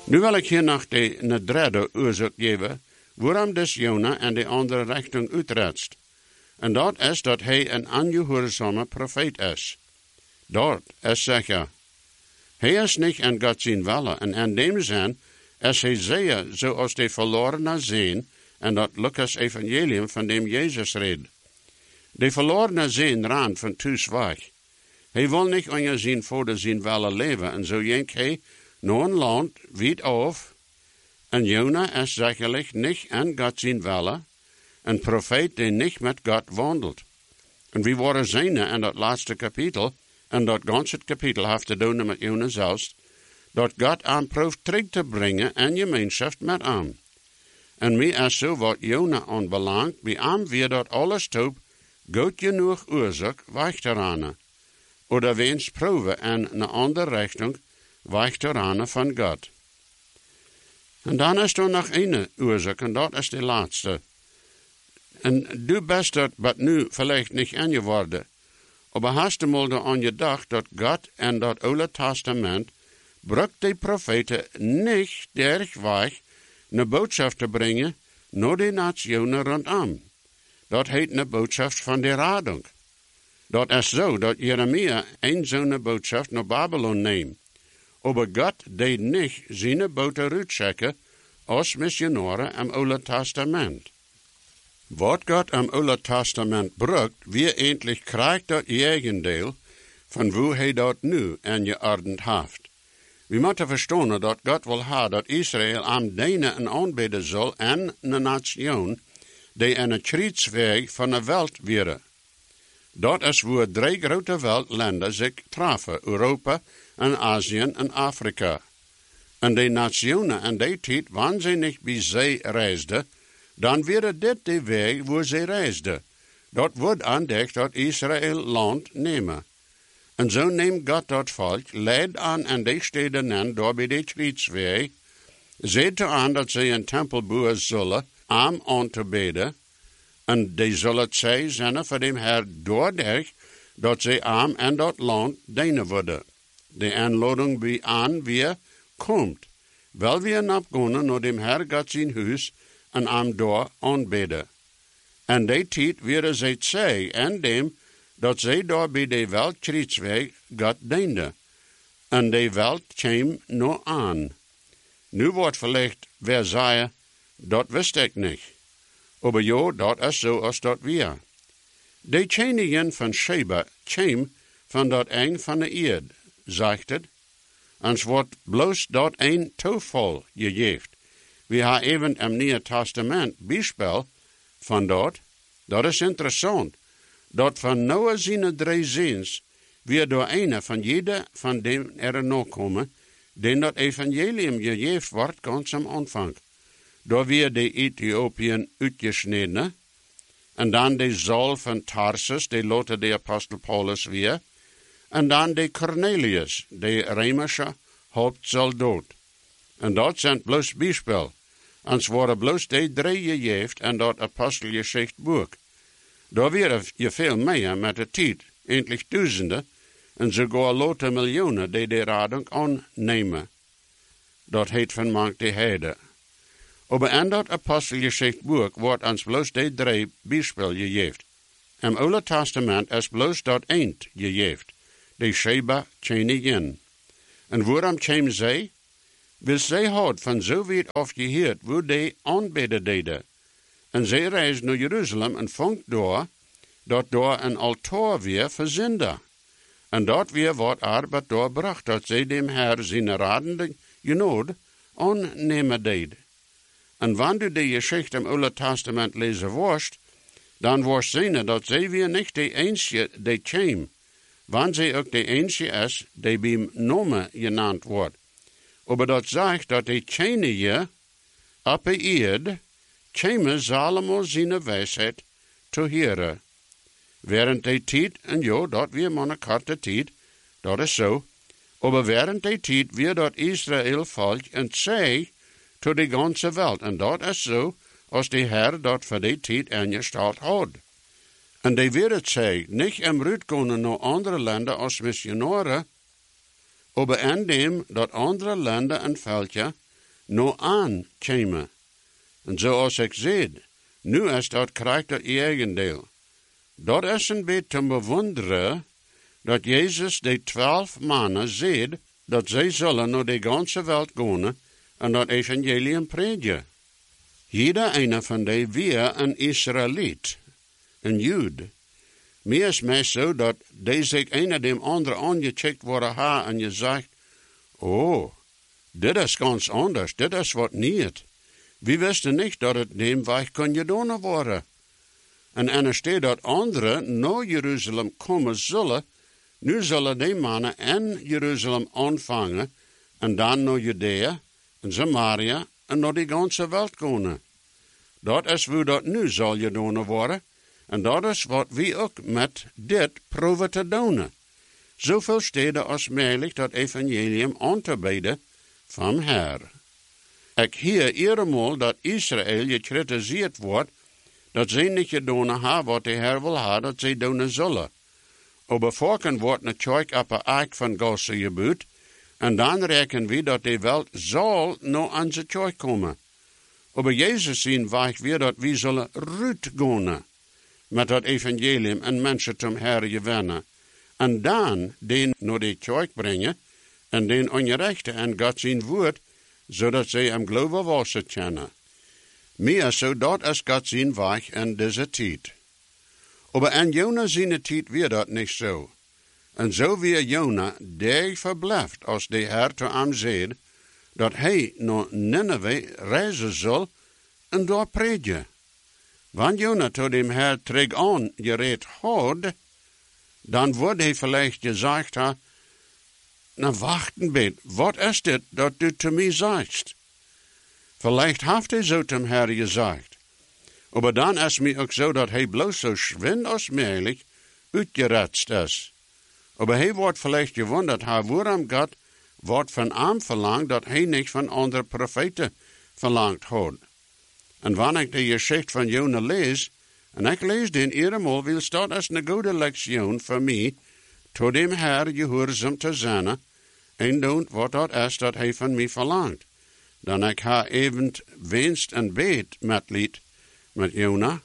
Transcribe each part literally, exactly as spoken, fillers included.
Nu wil ik hier nog de een derde oorzaak geven, waarom dus Jona en de andere richting uitretst. En dat is dat hij een ongehoorzame profeet is. Dat is zeker. Hij is niet in God zijn wille, en in dem zin is hij zeer zoals de verlorene zijn, en dat Lucas evangelium van dem Jezus redt. De verlorene zijn raan van thuis weg. Hij wil niet onder zijn vader zijn wille leven, en zo jenk hij naar een land weit af. En Jona is zekerlijk niet in God zijn wille, een profeet die niet met God wandelt. En we worden zien in dat laatste kapitel, en dat ganse kapitel heeft te doen met Jona zelfs, dat God aanproeft terug te brengen in gemeenschap met hem. En mij is zo wat Jona aanbelangt, bij hem weer dat alles toe goed genoeg oorzaak weg te rennen. Oder wens proeven in een andere richting weg te rennen van God. En dan is er nog een oorzaak, en dat is de laatste. En du best dat wat nu vielleicht niet ingeworden. Maar hast du mal aan je gedacht dat God in dat Oude Testament brukt die profeten niet derg weg een boodschap te brengen naar de nationen rondom. Dat heet een boodschap van de radung. Dat is zo dat Jeremia een zo'n boodschap naar Babylon neemt. Maar God deed niet zijn boten uitchecken als missionaren im Oude Testament. Wat God im Oude Testament brukt, wie endlich krijgt dat eigendeel van hoe hij dat nu in je ordend heeft. We moeten verstaan dat God wil ha dat Israël am dienen en aanbidden zal en een nation die in het scheidsweg van de wereld wieren. Dat is waar drie grote wereldlanden zich treffen, Europa en Azië en Afrika. En die nationen in die tijd, wanneer ze niet bij zee reisden, dan wäre dit de weg waar ze reisden. Dat wordt aandacht dat Israël land nemen. En zo neemt God dat volk, leidt aan en die steden en door bij de scheidsweg, zet aan dat ze een tempel bouwen zullen, om aan te bidden, en die zullen zij zijn voor dem Heer doordat dat ze aan en dat land dienen worden. De aanlouding bij aan weer komt, wel weer opgaan naar dem Heer God zijn huis en aan door aanbidden. En die tijd weer zij zij en dem dat zij door bij de welt scheidsweg God diende. En de welt kwam nog aan. Nu wordt vielleicht wer zei, dat wist ik niet. Maar ja, dat is zo als dat weer. De koningin van Sheba kwam van dat een van de eerd, zegt het. En het wordt bloos dat een toeval gegeven. We hebben even im Nieuwe Testament bijspel van dat. Dat is interessant. Dat van Noah zijn drie zins, weer door een van jeder van dem er nakomen, den dat evangelium gegeven wordt, ganz am Anfang. Door weer de Ethiopiën uitgesneden, en dan de Saul van Tarsus, de lotte de apostel Paulus weer, en dan de Cornelius, de Römische hoofdsoldaat. En dat zijn bloos bijspel. En het worden bloos de drie gegeven en dat apostelgeschichtboek. Daar weer je veel meer met de tijd, eindelijk duizenden, en sogar lotte miljoenen die de radung aannemen. Dat heet van mank de heide. Maar in dat apostelgeschichtboek wordt ons bloos de drie bijspel gegeven. Im Oude Testament is bloos dat eind gegeven, de Sheba koningin. En waarom kwam zij? Wil zij had van zo weit af gehoord, wo die aanbidden deden. En zij reisde naar Jeruzalem en vond daar, dat daar een altaar weer voor zinden. En dat weer wordt arbeid doorbracht, dat zij dem Heer zijn radende genood aannemen deed. En wanneer du die geschichte im Oude Testament lezen worst, dan worst zien dat zij weer niet de enige die kwam, wanneer zij ook de enige is die bij Nome genaamd wordt. Maar dat zegt dat de koningin op de eerd kwam Salomo zijn wijsheid te horen. Während die tijd, en ja, dat weer maar een korte tijd, dat is zo, maar während die tijd weer dat Israël volk en zij to de ganze wereld. En dat is zo, als de Heer dat voor die tijd ingesteld had. En die weer het zij, niet im uitkomen naar andere landen als missionaren, maar in dem dat andere landen en veldje no aankomen. En zoals ik zei, nu is dat krijgt dat eigendeel. Dat is een beetje te bewonderen, dat Jezus de twaalf mannen zei, dat zij zullen naar de ganze wereld gaan en dat evangelium prediken. Jeder ene van die weer een Israëliet, een Jood. Meer is mij zo dat die zich een dem andere aangecheckt worden ha en je zegt, oh, dit is ganz anders, dit is wat niet. We wisten niet dat het dem weg kon gedaan worden. En er staat dat anderen naar Jeruzalem komen zullen, nu zullen die mannen in Jeruzalem ontvangen en dan naar Judea en Samaria en naar die ganze wereld gaan. Dat is hoe dat nu zal gedaan worden. En dat is wat we ook met dit proberen te doen. Zoveel steden als mogelijk dat evangelium aan te bieden van Heer. Ik hier eenmaal dat Israël gekritiseerd wordt, dat zij niet gedaan hebben wat de Heer wil hebben, dat zij doen zullen. Aber volken wordt natuurlijk op een eik van Gosse gebuurd, en dan rekenen we dat de wereld zal naar onze kerk komen. Aber Jezus zien wij weer dat we zullen ruit gaan met dat evangelium en mensen zum Heer gewinnen. En dan den naar de kerk brengen en den ongerechte en God zijn woord, zodat zij hem geloven wassen kennen. Meer zo dat is God zijn weg in deze tijd. Aber in Jona zijn tijd weer dat niet zo. En zo weer Jona der verblijft als de Heer te hem zei, dat hij naar Nineveh reizen zal en daar prediken. Wanneer Jona tot dem Heer terug aan gereed had, dan wordt hij vielleicht gezegd, nou wacht een beetje, wat is dit dat du te mij zegt? Vielleicht heeft hij zo zum Heer gezegd. Aber dan is mij ook zo dat hij bloos zo schwind als mogelijk uitgeretst is. Aber hij wordt vielleicht gewonderd, waarom God wordt van hem verlangt, dat hij niet van andere profeten verlangt had. En wanneer ik de geschichte van Jona lees, en ik lees den eenmaal, wil dat als een goede lektie voor mij, tot dem Heer gehoorzaam te zijn, en doen wat dat is dat hij van mij verlangt. Dan ik ha even wenst en beet met lied met Jona.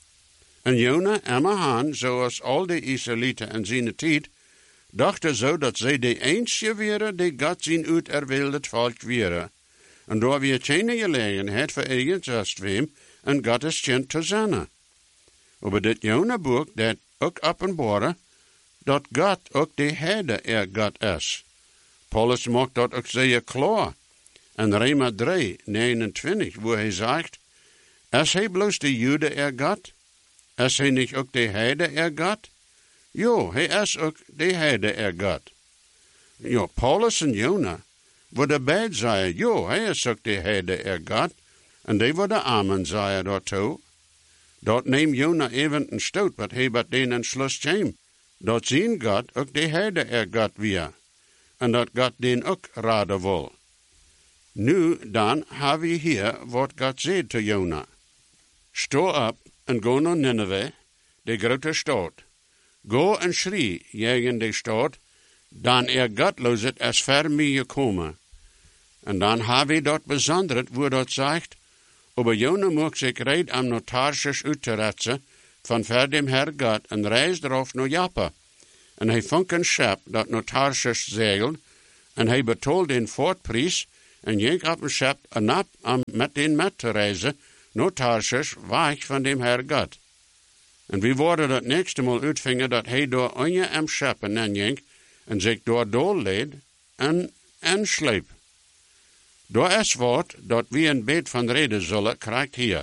En Jona en Mahan, zoals al de Israëlieten in zijn tijd, dachten zo dat zij de eensje waren die God zijn uiterwilde volk waren. En door weer geen gelegenheid voor eigen zestweem en Gottes kind te zijn. Aber dit Jona-boek dat ook openbaren dat God ook de Heerde er God is. Paulus maakt dat ook zeer klaar. En Rema drie, negenentwintig, waar hij zegt, is hij bloos de Jude er God? Is hij niet ook de Heide er God? Jo, hij is ook de Heide er God. Jo, Paulus en Jona worden beide zeggen, jo, hij is ook de Heide er God. En die worden amen zeggen daartoe. Dat neemt Jona even een stoot, wat hij bij den entschluss kwam. Dat zien God ook de Heide er God weer. En dat God den ook raden wil. Nu dan hebben we hier wat God zei te Jona. Sta op en ga naar Nineveh, de grote stad. Go en schrie tegen de stad, dan er Gottloosheid is ver mij gekomen. En dan hebben we dat bezonderd, wo dat zegt, aber Jona mocht zich reed am Notarsches uitteretsen, van ver dem Herr God, en reis eraf naar Joppa. En hij vond een schip dat Notarsches zeilt, en hij betoelde den voortprijs, en ging op een schip en op om met den met te reizen, naar Tarshish, weg van dem Herr God. En we worden dat nächste Mal uitvingen dat hij door onje am schip en ging, en zich door doorleed en en sleep. Door is wat dat we een beet van reden zullen, krijgt hier.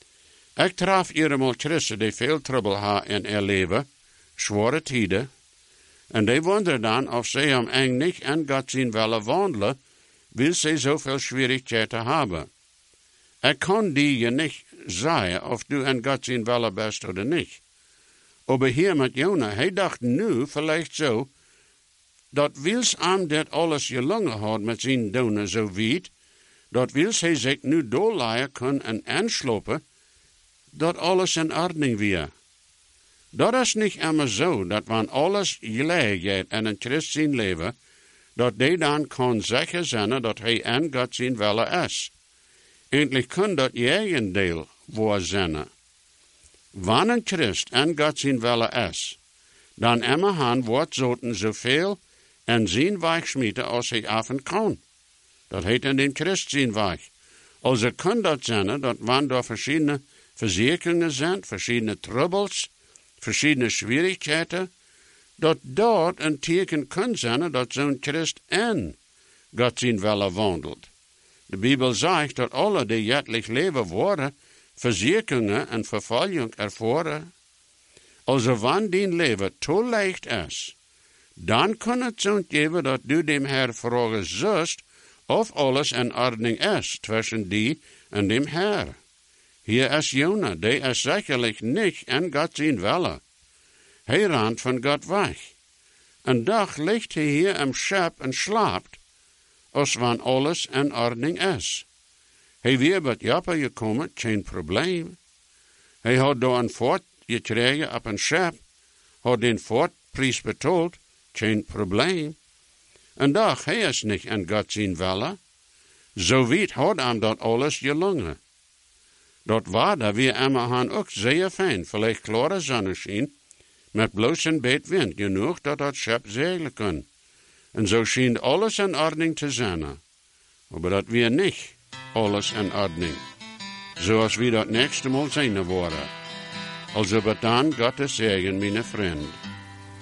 Ik traf eenmaal Christen die veel trouble ha in haar leven, zware tijden, en die wonderen dan of zij hem eng niet en God zien willen wandelen, wil zij zoveel schwierigheden hebben. Ik kan die je niet zeggen of du en God zien willen best of niet. Aber hier met Jona, hij dacht nu vielleicht zo, dat wils hem dit alles gelungen had met zijn doen zo wiet, dat wils hij zich nu doorleiden kan en aanslopen, dat alles in orde weer. Dat is niet immer zo, dat wanneer alles geleid gaat in een christen leven, dat die dan kan zeggen zijn dat hij en God zijn wille is. Eindelijk kan dat jegendeel waar zijn. Wanneer een Christ en God zijn wille is, dan immer han wordt zoten zoveel en zijn weg schmieden als hij af en kan. Dat heet in den Christ zijn weg. Also kan dat zijn dat wanneer er verschillende verzekeringen zijn, verschillende troubles, verschillende schwierigheden, dat dort een teken kan zijn dat zo'n Christ en God zijn wille wandelt. De Bijbel zegt dat alle die jetlich leven worden, verzekeringen en vervolging ervoeren. Also wanneer die leven te leicht is, dan kan het zo'n geven dat du dem Herr vragen zust, of alles in ordning is tussen die en dem Herr. Hier is Jona, die is zekerlijk niet in God zijn wille. Hij rent van God weg. Een dag ligt hij hier im schip en slaapt, als wanneer alles in ordning is. Hij weer bij Joppa gekomen, geen probleem. Hij had door een voort gekregen op een schip, had den voortprijs betaald, geen probleem. En doch, hij is niet in God zijn wille. Zo weet had hem dat alles gelungen. Dat war da wir immer han ook zeer fijn, vielleicht klare zonneschijn, met bloos een beet wind, genoeg dat dat schip zeilen kan. En zo schijnt alles in ordning te zijn. Maar dat weer niet alles in ordning. Zoals we dat nächste Mal zijn worden. Also bedan Gottes Segen, meine Freund.